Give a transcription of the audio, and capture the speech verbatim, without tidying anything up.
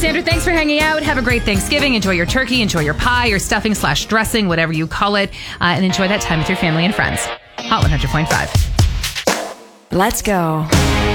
Sandra, thanks for hanging out. Have a great Thanksgiving. Enjoy your turkey, enjoy your pie, your stuffing slash dressing, whatever you call it, uh, and enjoy that time with your family and friends. Hot one hundred point five. Let's go.